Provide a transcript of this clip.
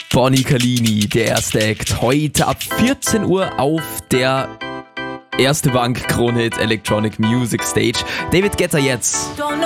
Bonnie Carlini, der erste Act, heute ab 14 Uhr auf der Erste Bank Kronhit Electronic Music Stage. David Guetta jetzt.